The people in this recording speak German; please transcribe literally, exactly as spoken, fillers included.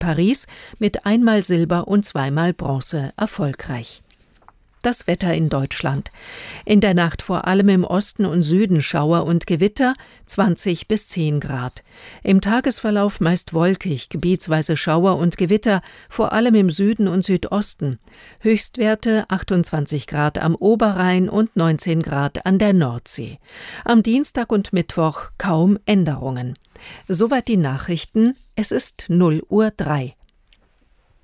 Paris mit einmal Silber und zweimal Bronze erfolgreich. Das Wetter in Deutschland. In der Nacht vor allem im Osten und Süden Schauer und Gewitter, zwanzig bis zehn Grad. Im Tagesverlauf meist wolkig, gebietsweise Schauer und Gewitter, vor allem im Süden und Südosten. Höchstwerte achtundzwanzig Grad am Oberrhein und neunzehn Grad an der Nordsee. Am Dienstag und Mittwoch kaum Änderungen. Soweit die Nachrichten. Es ist null Uhr drei.